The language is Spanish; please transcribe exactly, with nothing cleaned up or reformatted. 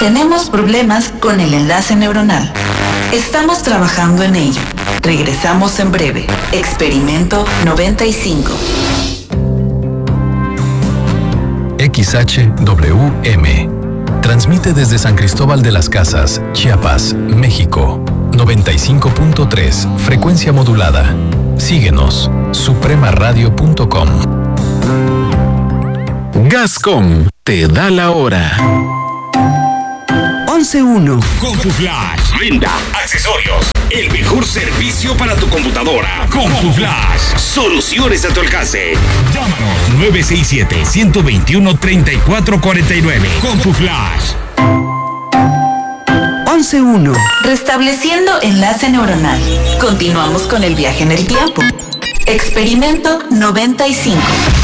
Tenemos problemas con el enlace neuronal. Estamos trabajando en ello. Regresamos en breve. Experimento noventa y cinco. X H W M. Transmite desde San Cristóbal de las Casas, Chiapas, México. noventa y cinco punto tres, frecuencia modulada. Síguenos, suprema radio punto com. Gascom te da la hora. once uno. CompuFlash. Venta, accesorios. El mejor servicio para tu computadora. CompuFlash. Soluciones a tu alcance. Llámanos nueve seis siete, uno dos uno, tres cuatro cuatro nueve. CompuFlash. once uno. Restableciendo enlace neuronal. Continuamos con el viaje en el tiempo. Experimento noventa y cinco.